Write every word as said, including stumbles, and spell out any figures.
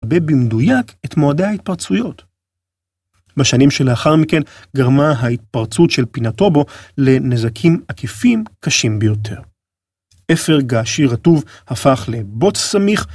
לנבא במדויק את מועדי ההתפרצויות. בשנים שלאחר מכן גרמה ההתפרצות של פינטובו לנזקים עקיפים קשים ביותר. אפר געשי רטוב הפך לבוץ סמיך